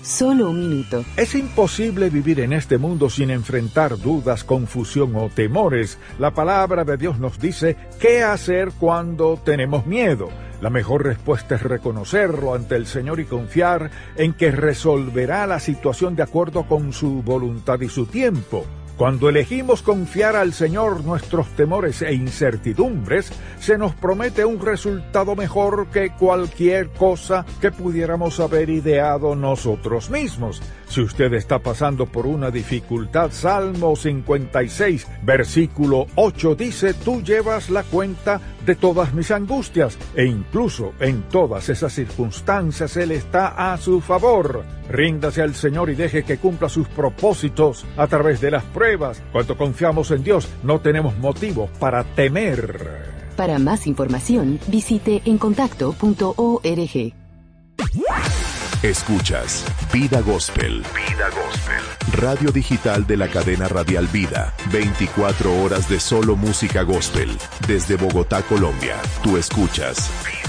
Solo un minuto. Es imposible vivir en este mundo sin enfrentar dudas, confusión o temores. La palabra de Dios nos dice qué hacer cuando tenemos miedo. La mejor respuesta es reconocerlo ante el Señor y confiar en que resolverá la situación de acuerdo con su voluntad y su tiempo. Cuando elegimos confiar al Señor nuestros temores e incertidumbres, se nos promete un resultado mejor que cualquier cosa que pudiéramos haber ideado nosotros mismos. Si usted está pasando por una dificultad, Salmo 56, versículo 8 dice: tú llevas la cuenta de todas mis angustias, e incluso en todas esas circunstancias Él está a su favor. Ríndase al Señor y deje que cumpla sus propósitos a través de las pruebas. Cuando confiamos en Dios, no tenemos motivos para temer. Para más información, visite encontacto.org. Escuchas Vida Gospel. Vida Gospel. Radio digital de la cadena radial Vida. 24 horas de solo música gospel. Desde Bogotá, Colombia. Tú escuchas